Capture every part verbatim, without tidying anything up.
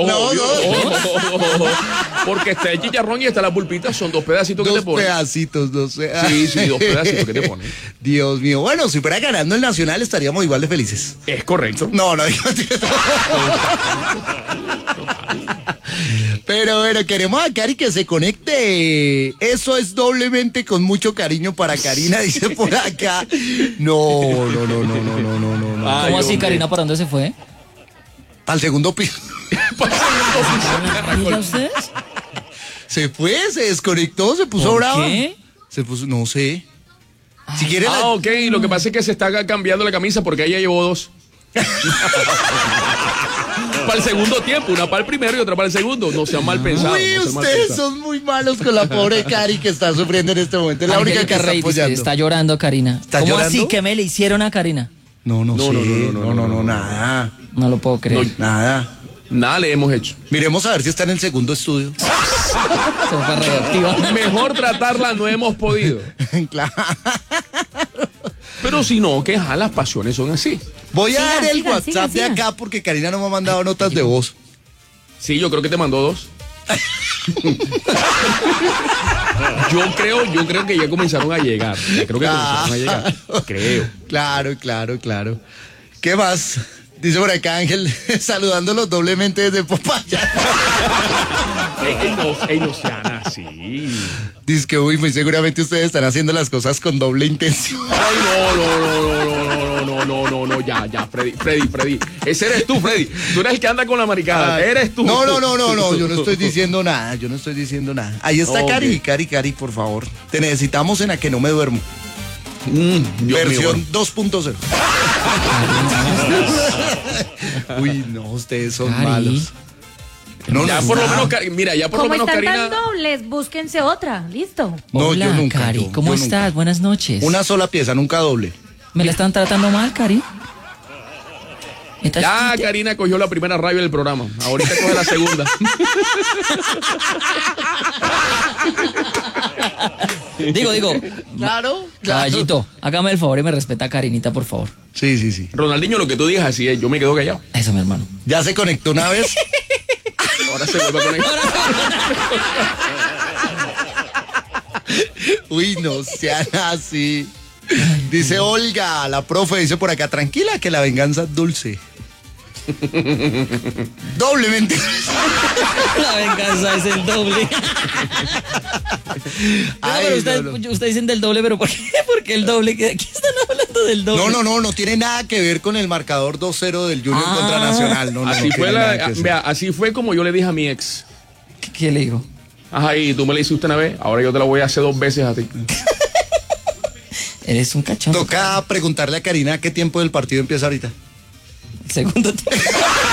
No, Obvio, no. no, no, no, porque está el chicharrón y está la pulpita, son dos pedacitos que Dos te ponen. pedacitos, no sé. Sí, sí, dos pedacitos que te ponen. Dios mío. Bueno, si fuera ganando el Nacional estaríamos igual de felices. Es correcto. No, no, digo. Pero bueno, queremos a Cari que se conecte. Eso es doblemente con mucho cariño para Karina, dice por acá. No, no, no, no, no, no, no, no. Ay, ¿Cómo así, hombre. Karina? ¿Para dónde se fue? Al segundo piso. ¿Y ya ustedes? Se fue, se desconectó, se puso ¿Por brava. qué? Se puso, no sé. Si quiere Ah, la- ok, lo que pasa es que se está cambiando la camisa porque ella llevó dos. Para el segundo tiempo, una para el primero y otra para el segundo. No sean mal pensados. Uy, no sean mal ustedes pensados. son muy malos con la pobre Cari que está sufriendo en este momento. Es la única que Angélica está Rey dice, apoyando. está llorando, Karina. ¿Está ¿Cómo llorando? así? ¿Qué me le hicieron a Karina? No, no, No, sé. no, no, no, no, no, no, no, nada. No lo puedo creer. No. Nada. Nada le hemos hecho. Miremos a ver si está en el segundo estudio. Se fue radioactiva. Mejor tratarla no hemos podido. Claro. Pero si no, que ja, las pasiones son así. Voy a Sigan, dar el sigan, WhatsApp sigan, de sigan. acá porque Karina no me ha mandado notas de voz. Sí, yo creo que te mandó dos. Yo creo, yo creo que ya comenzaron a llegar. Ya creo que comenzaron a llegar. Creo. Claro, claro, claro. ¿Qué más? Dice por acá Ángel, saludándolos doblemente desde Popaya. Ey, ey, no, ey, no sean así. Dice que, uy, muy seguramente ustedes están haciendo las cosas con doble intención. Ay, no, no, no, no, no, no, no, no, no, ya, ya, Freddy, Freddy, Freddy. Ese eres tú, Freddy. Tú eres el que anda con la maricada. Ay, Eres tú. No, no, no, no, no, yo no estoy diciendo nada, yo no estoy diciendo nada. Ahí está Ok. Cari, Cari, Cari, por favor. Te necesitamos en A Que No Me Duermo. Mm, Dios Versión mío. dos punto cero. Uy, no, ustedes son Cari. malos. No, Ya no, por lo nada. menos, Cari- mira, ya por lo Como menos están Karina. tan dobles, búsquense otra. Listo. No, Hola, yo nunca, Cari. yo- ¿Cómo yo estás? nunca. Buenas noches. Una sola pieza, nunca doble. ¿Me la están tratando mal, Cari? ¿Estás Ya chiste? Karina cogió la primera rabia del programa. Ahorita coge la segunda. Digo, digo, Claro, caballito, hágame el favor y me respeta a Karinita, por favor. Sí, sí, sí. Ronaldinho, lo que tú digas así es, yo me quedo callado. Eso, mi hermano. Ya se conectó una vez. Ahora se vuelve a conectar. Uy, no sean así. Dice Olga, la profe, dice por acá, tranquila que la venganza es dulce. Doblemente. La venganza es el doble. Ay, pero usted- no, no. ustedes dicen del doble, pero ¿por qué? Porque el doble, ¿qué aquí están hablando del doble? No, no, no, no tiene nada que ver con el marcador dos cero del Junior Ah. contra Nacional. No, no, Así no fue tiene la, nada que ver. vea, así fue como yo le dije a mi ex. ¿Qué, qué le digo? Ajá, y tú me la hiciste una vez, ahora yo te la voy a hacer dos veces a ti. Eres un cachón. Toca preguntarle a Karina qué tiempo del partido empieza ahorita. Segundo tiempo.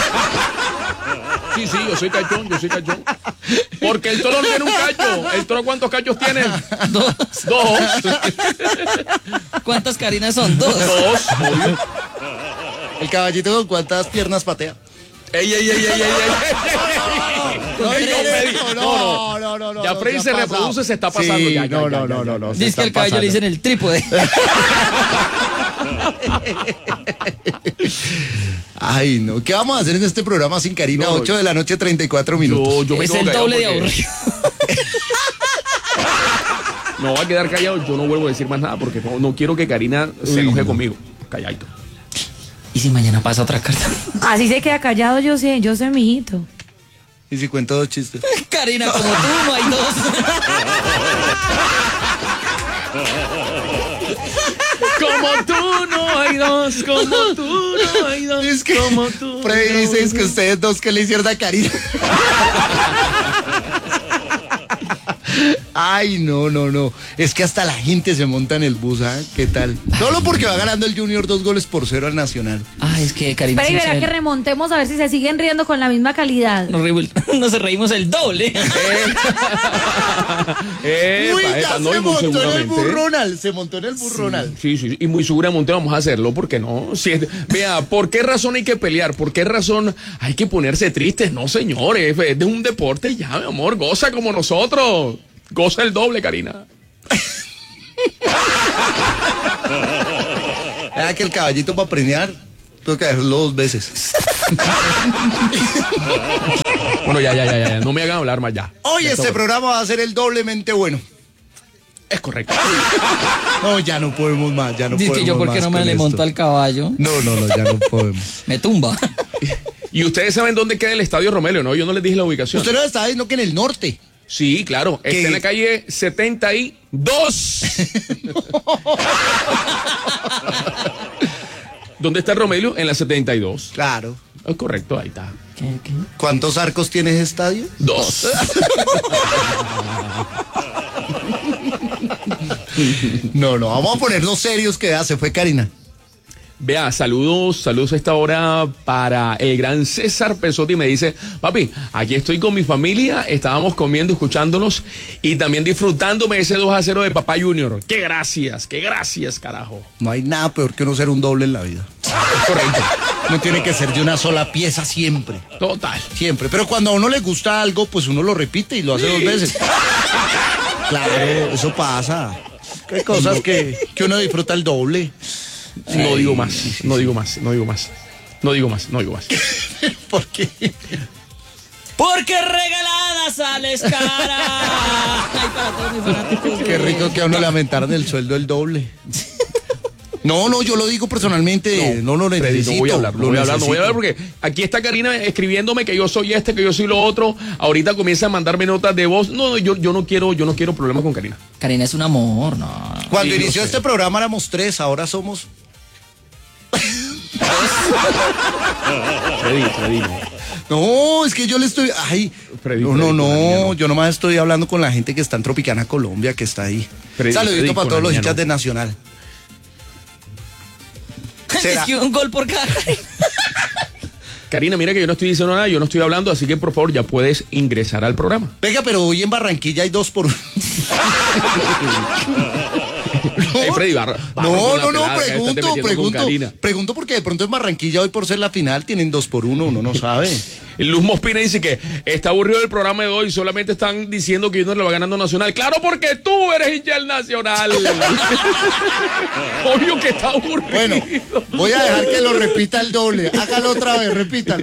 Sí, sí, yo soy cachón, yo soy cachón. Porque el toro no tiene un cacho. ¿El toro cuántos cachos tiene? Dos. Dos. ¿Cuántas Karinas son? Dos. Dos, obvio. El caballito con cuántas piernas patea. Ey, ey, ey, ey, ey, ey. No, Ey, no, Freddy, no, no, no, no. Ya no, Freddy ha se pasado. reproduce, se está pasando. Sí, Ya, ya, no, ya, no, ya, no, ya, no, no. se Dice que el están caballo le dicen pasando. el trípode. Ay, no. ¿Qué vamos a hacer en este programa sin Karina? No, no. ocho de la noche, treinta y cuatro minutos. Yo, yo me Es quedo el callado doble de porque aburrido. Me voy a quedar callado, yo no vuelvo a decir más nada porque no, no quiero que Karina se Uy, enoje no. conmigo. Calladito. ¿Y si mañana pasa otra carta? Así se queda callado, yo sé, yo sé, mijito. Y si cuento dos chistes. Karina, como tú, no hay dos. Como tú no hay dos, como tú no hay dos, Es que como tú. Freddy no dice hay es que dos. ustedes dos que le hicieron a Karina. Ay, no, no, no. Es que hasta la gente se monta en el bus, ¿ah? ¿Qué tal? Solo porque va ganando el Junior dos goles por cero al Nacional. Ah, es que Karina. Pero y sí verá se- que remontemos a ver si se siguen riendo con la misma calidad. Nos, reímos- nos reímos el doble. Epa, Uy, ya epa, no, se y muy montó en el seguramente. burronal, se montó en el burronal. Sí, sí, y muy seguramente vamos a hacerlo, ¿por qué no? Si es- vea, ¿por qué razón hay que pelear? ¿Por qué razón hay que ponerse tristes? No, señores, es de un deporte ya, mi amor, goza como nosotros. Goza el doble, Karina. Era que el caballito para premiar, tengo que hacerlo dos veces. Bueno, ya, ya, ya, ya, no me hagan hablar más ya. Hoy Ya este está bueno. programa va a ser el doblemente bueno. Es correcto. No, ya no podemos más, ya no Dice podemos que yo, ¿por qué más no me con le esto. monto al caballo? No, no, no, ya no podemos. Me tumba. Y ustedes saben dónde queda el Estadio Romelio, ¿no? Yo no les dije la ubicación. Usted no está diciendo que en el norte. Sí, claro. ¿Qué? Está en la calle setenta y dos. ¿Dónde está el Romelio? En la setenta y dos. Claro. Es correcto, ahí está. ¿Qué, qué? ¿Cuántos arcos tiene ese estadio? Dos. No, no, vamos a ponernos serios que ya se fue Karina. Vea, saludos, saludos a esta hora para el gran César Pesotti. Me dice, papi, aquí estoy con mi familia, estábamos comiendo, escuchándonos y también disfrutándome ese dos a cero de Papá Junior. ¡Qué gracias, qué gracias, carajo! No hay nada peor que no ser un doble en la vida. Correcto. No tiene que ser de una sola pieza siempre. Total. Siempre. Pero cuando a uno le gusta algo, pues uno lo repite y lo hace dos veces. Claro, eso pasa. Hay cosas que, que uno disfruta el doble. No digo más, no digo más, no digo más. No digo más, no digo más. ¿Por qué? Porque regalada sales cara. Ay, para todos mis fanáticos. Qué rico que a uno le aumentaron el sueldo el doble. No, no, yo lo digo personalmente. No, no, lo Freddy, necesito. no voy a hablar, no lo voy a hablar, no voy a hablar necesito. porque aquí está Karina escribiéndome que yo soy este, que yo soy lo otro. Ahorita comienza a mandarme notas de voz. No, yo, yo no quiero, yo no quiero problemas con Karina. Karina es un amor, no. Cuando Sí, inició lo sé. este programa éramos tres, ahora somos. Freddy, Freddy, no. No, es que yo le estoy. Ay, Freddy, no, Freddy, no, con la niña no. no. Yo nomás estoy hablando con la gente que está en Tropicana, Colombia, que está ahí. Freddy, Saludito Freddy, para con todos la los niña hinchas no. de Nacional. ¿Será? Es que un gol por cada. Karina, mira que yo no estoy diciendo nada, yo no estoy hablando, así que por favor ya puedes ingresar al programa. Venga, pero hoy en Barranquilla hay dos por uno. Ey, Freddy, barra, barra No, con la no, no, pelada, que estás pregunto, metiendo con pregunto. Karina. Pregunto porque de pronto en Barranquilla hoy por ser la final tienen dos por uno, uno no sabe. Luz Mospina dice que está aburrido el programa de hoy, solamente están diciendo que Junior le va ganando Nacional. Claro, porque tú eres hincha del Nacional. Obvio que está aburrido. Bueno, voy a dejar que lo repita el doble. Hágalo otra vez, repítalo.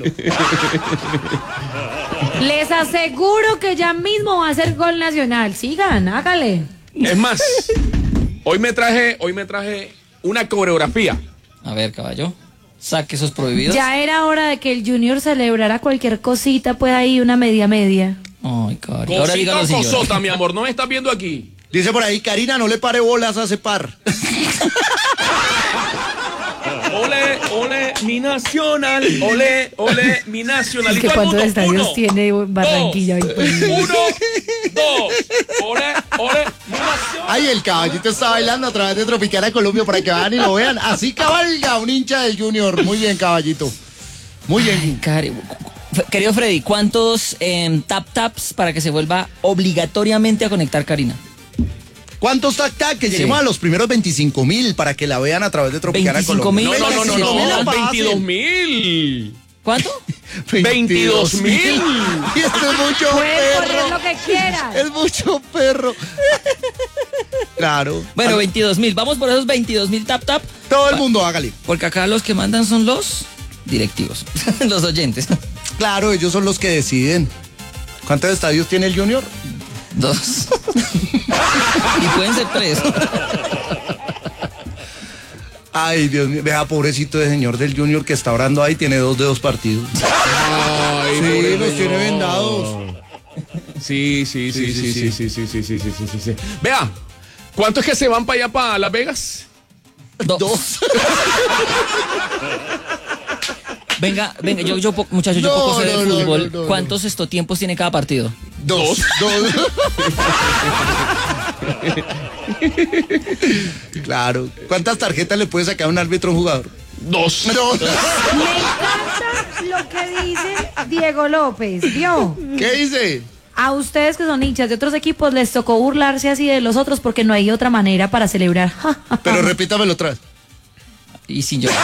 Les aseguro que ya mismo va a ser gol nacional. Sigan, hágale. Es más, hoy me traje, hoy me traje una coreografía. A ver, caballo. Saque esos prohibidos. Ya era hora de que el Junior celebrara cualquier cosita, pues ahí una media media. Ay, caballo. Ahora Cosita díganos o si llora. cosota, mi amor, no me estás viendo aquí. Dice por ahí, Karina, no le pare bolas a ese par. Ole, ole, mi nacional. Ole, ole, mi nacional. Es Y que todo el cuántos mundo, estadios uno, tiene Barranquilla dos, hoy por día. Uno, dos, ole, ole, mi nacional. Ay, el caballito está bailando a través de Tropicana Colombia para que vayan y lo vean. Así cabalga un hincha del Junior. Muy bien, caballito. Muy bien. Cari- Querido Freddy, ¿cuántos em, tap taps para que se vuelva obligatoriamente a conectar Karina? ¿Cuántos tac tac? Que lleguemos Sí. a los primeros veinticinco mil para que la vean a través de Tropicana veinticinco Colombia. mil. No, no, no, no, veinticinco mil no, la veintidós mil. ¿Cuánto? veintidós mil. Y esto es mucho Pueden poner lo perro. que quieran. Es mucho perro. Claro. Bueno, veintidós mil. Vamos por esos veintidós mil tap tap. Todo el mundo hágale. Porque acá los que mandan son los directivos, los oyentes. Claro, ellos son los que deciden. ¿Cuántos estadios tiene el Junior? Dos. Y pueden ser tres. Ay, Dios mío. Vea, pobrecito de señor del Junior que está orando ahí, tiene dos de dos partidos. Ay, Sí, pobre los tiene señor. vendados. Sí, sí, sí, sí, sí, sí, sí, sí, sí, sí, sí, sí, sí. Vea, ¿cuánto es que se van para allá, para Las Vegas? Dos. Dos. Venga, venga, yo, yo po- muchachos, yo No, poco sé de no, no, fútbol. no, no, ¿Cuántos esto tiempos tiene cada partido? Dos. Dos. Claro. ¿Cuántas tarjetas le puede sacar un árbitro a un jugador? Dos. No. Me encanta lo que dice Diego López, ¿vio? ¿Qué dice? A ustedes que son hinchas de otros equipos les tocó burlarse así de los otros porque no hay otra manera para celebrar. Pero repítamelo otra vez. Y sin llorar.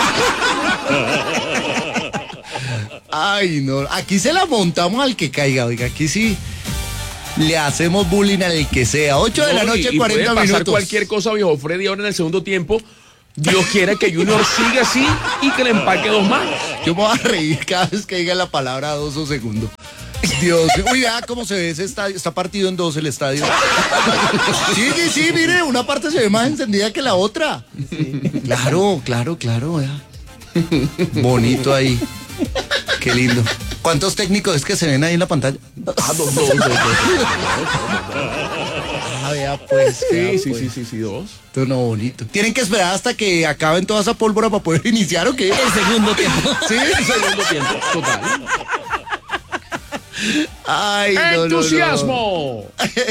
Ay, no. Aquí se la montamos al que caiga, oiga. Aquí sí le hacemos bullying al que sea. ocho de la No, y- noche, y cuarenta puede pasar minutos. cualquier cosa, viejo Freddy, ahora en el segundo tiempo. Dios quiera que Junior siga así y que le empaque dos más. Yo me voy a reír cada vez que diga la palabra dos o segundo. Dios, uy, vea cómo se ve ese estadio. Está partido en dos el estadio. Sí, sí, sí, mire, una parte se ve más encendida que la otra. Sí. Claro, claro, claro, vea. Bonito ahí. Qué lindo. ¿Cuántos técnicos es que se ven ahí en la pantalla? Ah, dos, dos, dos, dos. Ah, vea pues. Sí, vea, sí, pues. sí, sí, sí, dos. Esto no bonito. ¿Tienen que esperar hasta que acaben toda esa pólvora para poder iniciar o qué? El segundo tiempo. Sí, El segundo tiempo, total. Ay, no, no, no. ¡Entusiasmo!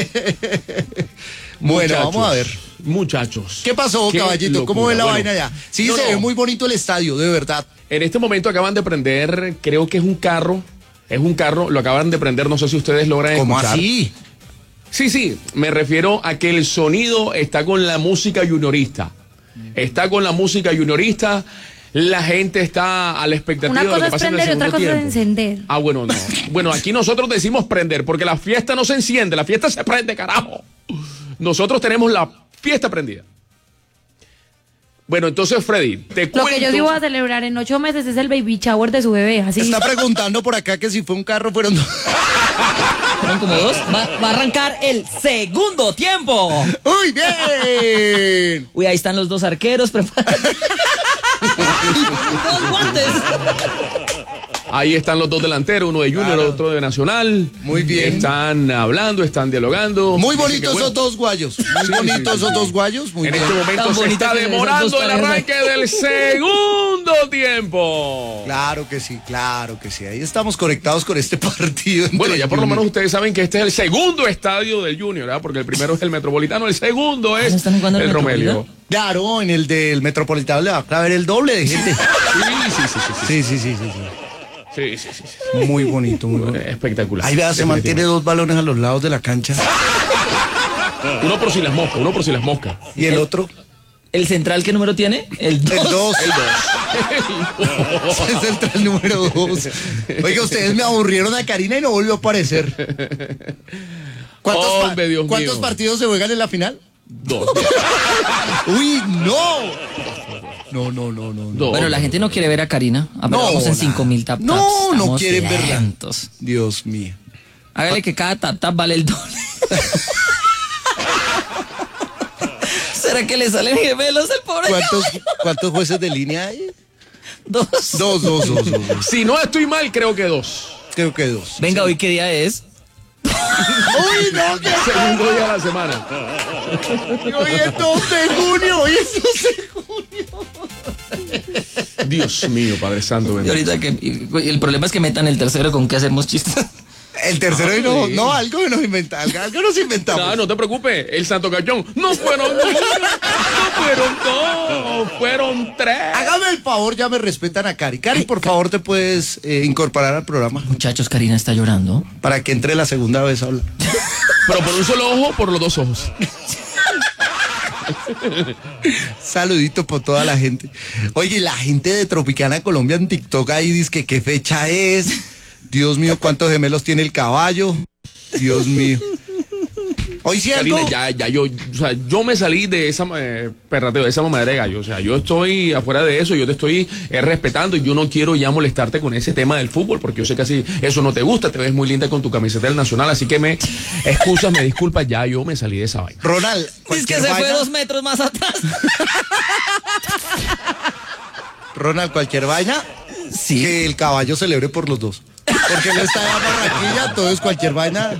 Bueno, Muchachos, vamos a ver. Muchachos. ¿Qué pasó, Qué caballito? ¿Cómo locura. ve la Bueno, vaina ya? Sí, no, se no. ve muy bonito el estadio, de verdad. En este momento acaban de prender, creo que es un carro. Es un carro, lo acaban de prender, no sé si ustedes logran ¿Cómo escuchar. así? Sí, sí, me refiero a que el sonido está con la música juniorista. Está con la música juniorista. La gente está a la expectativa Una de lo cosa que es pasa en el prender y otra segundo cosa es tiempo. encender. Ah, bueno, no. Bueno, aquí nosotros decimos prender, porque la fiesta no se enciende, la fiesta se prende, carajo. Nosotros tenemos la fiesta prendida. Bueno, entonces, Freddy, te Lo cuento... que yo sí voy a celebrar en ocho meses es el baby shower de su bebé, así. Está preguntando por acá que si fue un carro, fueron dos. ¿Fueron como dos? Va, va a arrancar el segundo tiempo. ¡Uy, bien! Uy, ahí están los dos arqueros preparados. Dos guantes. Ahí están los dos delanteros, uno de Junior, Claro. otro de Nacional. Muy bien. Están hablando, están dialogando. Muy Así que, bonitos bueno, esos dos guayos. Muy Sí, bonitos sí, sí, esos sí. dos guayos. Muy En bien. este momento Tan se bonito está que esas demorando dos el parejas arranque del segundo tiempo. Claro que sí, claro que sí. Ahí estamos conectados con este partido. entre Bueno, ya por lo Junior. menos ustedes saben que este es el segundo estadio del Junior, ¿verdad? Porque el primero es el Metropolitano, el segundo es ¿no están jugando el el Romelio. Metropolitano? Claro, en el del Metropolitano le va a caber el doble de gente. Sí, sí, sí, sí, sí. Sí, sí, sí, sí, sí. Sí, sí, sí, sí. Muy bonito, muy bonito. Espectacular. Ahí vea, se mantiene dos balones a los lados de la cancha. Uno por si las moscas, uno por si las moscas. Y el otro, ¿El central qué número tiene? El dos. el dos. El dos. Es el tras número dos. Oiga, ustedes me aburrieron a Karina y no volvió a aparecer. ¿Cuántos, pa- Hombre, Dios ¿cuántos mío. partidos se juegan en la final? Dos. ¡Uy, no! No, no, no, no. no. Dos. Bueno, la gente no quiere ver a Karina. Ah, pero No, vamos en nada. cinco mil tap taps. No, no Estamos quieren verla. lentos. Dios mío. Hágale que cada tap tap vale el doble. ¿Será que le salen gemelos al pobre? ¿Cuántos, ¿Cuántos jueces de línea hay? Dos. Dos, dos, dos, dos, dos. Si no estoy mal, creo que dos. Creo que dos. Venga, ¿hoy qué día es? ¡Uy, no! Que Segundo día de la semana. hoy es dos de junio! ¡Hoy es dos de junio! Dios mío, Padre Santo. Y bendito. ahorita que y- y el problema es que metan el tercero con que hacemos chistes. El tercero y no, no, algo que nos inventamos. Algo, algo nos inventamos. No, no te preocupes, el Santo Cachón. No fueron dos, no fueron dos, fueron tres. Hágame el favor, ya me respetan a Cari. Cari, por favor, te puedes eh, incorporar al programa Muchachos, Karina está llorando. para que entre la segunda vez a hablar. Pero por un solo ojo, por los dos ojos. Saludito por toda la gente. Oye, la gente de Tropicana Colombia en TikTok ahí dice que qué fecha es. Dios mío, cuántos gemelos tiene el caballo. Dios mío. Hoy sí algo. Karina, ya, ya yo, o sea, yo me salí de esa eh, perrateo, de esa mamadera de gallo. O sea, yo estoy afuera de eso, yo te estoy eh, respetando y yo no quiero ya molestarte con ese tema del fútbol, porque yo sé que así eso no te gusta, te ves muy linda con tu camiseta del Nacional, así que me excusas, me disculpas, ya yo me salí de esa vaina. Ronald, Es que cualquier se fue vaina. dos metros más atrás. Ronald, cualquier vaina. Sí. Que el caballo celebre por los dos. Porque él está en Barranquilla, entonces cualquier vaina.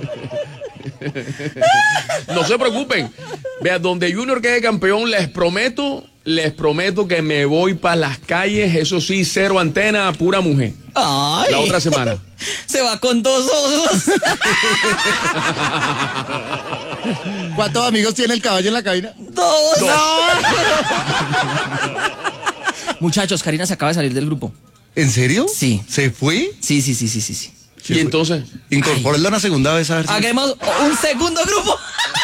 No se preocupen. Vea, donde Junior quede campeón, les prometo, les prometo que me voy para las calles, eso sí, cero antena, pura mujer. Ay. La otra semana. Se va con dos ojos. ¿Cuántos amigos tiene el caballo en la cabina? Dos. Muchachos, Karina se acaba de salir del grupo. ¿En serio? Sí. ¿Se fue? Sí, sí, sí, sí, sí, sí. Y entonces, Incorpórenlo una segunda vez a ver si... Hagamos un segundo grupo.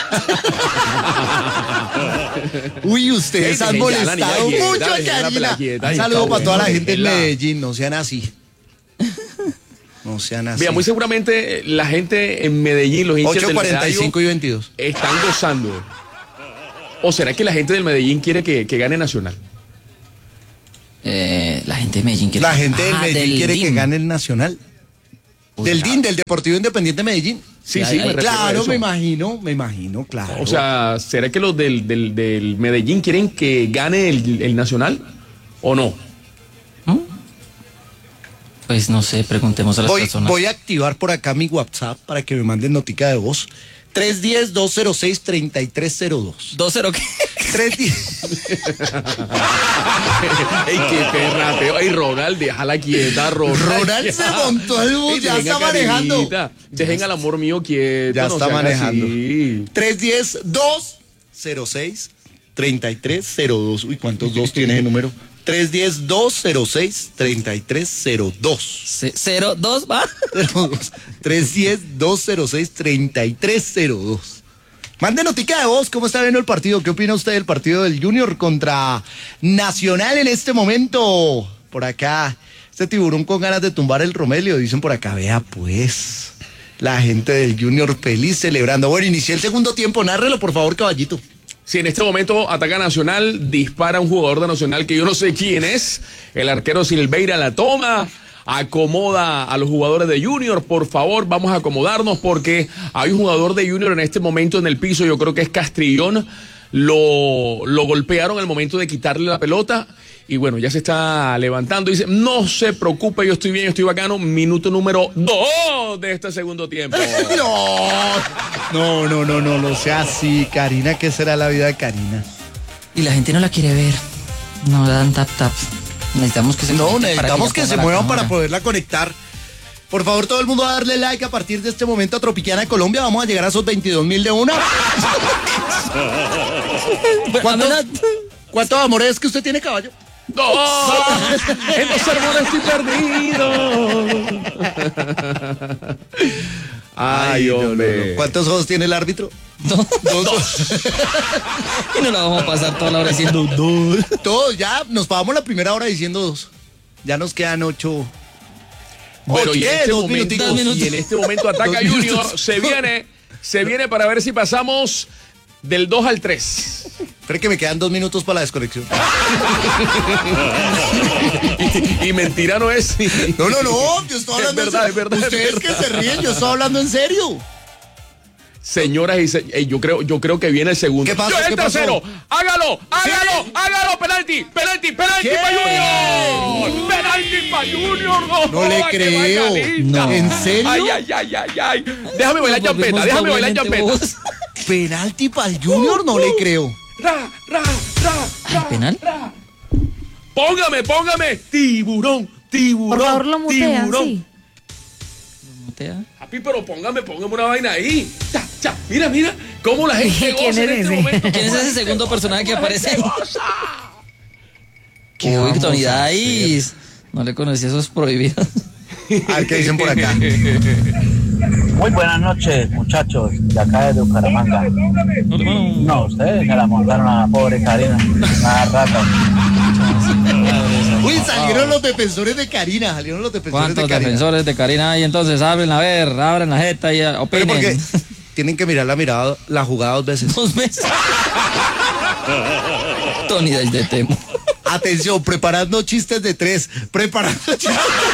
Uy, ustedes Ey, han ya, la molestado niña mucho quieta, a déjala Karina. pela quieta, Un ahí saludo está para toda la bueno, gente en déjela. Medellín, no sean así. No sean así. vea, muy seguramente eh, la gente en Medellín, los hinchas ocho del cuarenta y cinco y Rayo, veintidós. están gozando. ¿O será que la gente del Medellín quiere que, que gane Nacional? Eh, la gente de Medellín quiere La gente del Ah, Medellín quiere D I que N. gane el Nacional. Uy, Del la- D I N, del Deportivo Independiente de Medellín. Sí, Ay, sí, ay, me refiero a Claro, eso. me imagino, me imagino, claro. O sea, ¿será que los del, del, del Medellín quieren que gane el, el Nacional o no? Pues no sé, preguntemos a las voy, personas. voy a activar por acá mi WhatsApp para que me manden notica de voz. tres uno cero, dos cero seis, tres tres cero dos. ¿Dos cero qué? tres uno ¡Ey, qué perrateo! ¡Ey, Ronald, déjala quieta, Ronald! Ronald se montó el bus, Ey, ya dejen está a manejando. Karinita, Dejen al amor mío quieto. Ya no está sean manejando. así. tres uno cero, dos cero seis, tres tres cero dos. Uy, ¿cuántos dos tiene ese número? tres uno cero, dos cero seis, tres tres cero dos. Ce- Cero, dos, va. tres uno cero, dos cero seis, tres tres cero dos. Mande notica de voz, ¿cómo está viendo el partido? ¿Qué opina usted del partido del Junior contra Nacional en este momento? Por acá, este tiburón con ganas de tumbar el Romelio, dicen por acá, vea pues, la gente del Junior feliz celebrando. Bueno, inicié el segundo tiempo, nárrelo por favor, caballito. Si en este momento ataca Nacional, dispara un jugador de Nacional que yo no sé quién es, el arquero Silveira la toma, acomoda a los jugadores de Junior, por favor, vamos a acomodarnos porque hay un jugador de Junior en este momento en el piso, yo creo que es Castrillón, lo, lo golpearon al momento de quitarle la pelota y bueno, ya se está levantando, dice, no se preocupe, yo estoy bien, yo estoy bacano, minuto número dos de este segundo tiempo. No, no, no, no, no sea así, Karina, ¿qué será la vida de Karina? Y la gente no la quiere ver. No dan tap tap. Necesitamos que se No, conecten para necesitamos ella que ponga se la muevan cámara. para poderla conectar. Por favor, todo el mundo a darle like a partir de este momento a Tropicana de Colombia. Vamos a llegar a esos veintidós mil de una. ¿Cuántos, ¿Cuántos amores es que usted tiene, caballo? ¡Dos! En los sermones estoy perdido. Ay, no, no, hombre. no. ¿Cuántos ojos tiene el árbitro? Dos. Y no la vamos a pasar toda la hora diciendo dos. Todos, ya nos pagamos la primera hora diciendo dos. Ya nos quedan ocho. Bueno, y en, ¿Qué? este Dos momento, minuticos. Dos minutos. y en este momento ataca Dos Junior. minutos. Se viene, se viene para ver si pasamos del dos al tres. Espera que me quedan dos minutos para la desconexión. Y mentira no es. No, no, no, yo estoy Es hablando verdad, en es verdad, es Ustedes verdad. que se ríen, yo estoy hablando en serio. Señoras y señores, yo creo, yo creo que viene el segundo. ¿Qué pasó? Yo el ¿Qué pasó? tercero. Hágalo, hágalo, ¿Sí? hágalo, penalti, penalti, penalti ¿Qué? para Junior. Penalti para Junior. No, No le joda, que creo. vaya lista. No. ¿En serio? Ay, ay, ay, ay, ay. Déjame bailar Nos champeta, volvimos déjame bailar doblemente champeta. bobos. Penalti para el Junior, no le creo. Ra, ra, ra, ra, ¿penal? ra. Póngame, póngame. Tiburón, tiburón. Por favor, lo mutean, tiburón. sí. Mutea. Papi, pero póngame, póngame una vaina ahí. Ya, ya. Mira, mira. Cómo la gente ¿Quién goza en es este ese? momento. ¿Quién es Cómo la ese gente segundo goza, personaje que cómo la aparece gente ahí? goza. ¿Qué Uy, vamos Tony a hacer? Dice. No le conocía esos prohibidos. A ver qué dicen por acá. Muy buenas noches, muchachos, de acá desde Bucaramanga. No, ustedes se la montaron a la pobre Karina, una rata. Uy, salieron los defensores de Karina, salieron los defensores de ¿Cuántos Karina. defensores de Karina hay? Entonces, abren a ver, abren la jeta y Pero opinen. porque tienen que mirar la mirada, la jugada dos veces. Dos meses. Tony del de Temo. Atención, preparando chistes de tres, preparando chistes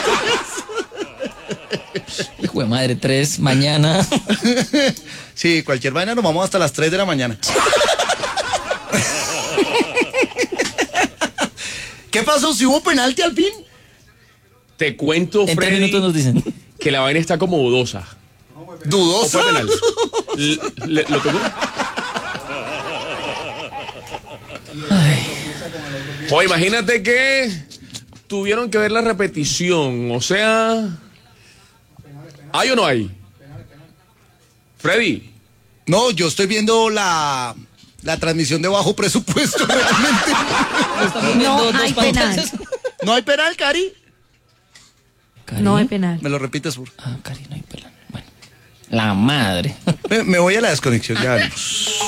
Hijo de madre, tres, mañana. Sí, cualquier vaina nos vamos hasta las tres de la mañana. ¿Qué pasó? ¿Si hubo penalti al fin? Te cuento, En tres Freddy, minutos nos dicen. que la vaina está como dudosa. ¿O Dudoso. fue penal? L- le- ¿Lo tocó? O imagínate que tuvieron que ver la repetición, o sea... ¿Hay o no hay? Freddy, No, yo estoy viendo la, la transmisión de bajo presupuesto realmente. Estamos viendo No dos hay pantallas. ¿No hay penal, Cari? Cari. No hay penal. Me lo repites, por Ah, Cari, no hay penal. Bueno. La madre. me, me voy a la desconexión, ya venimos.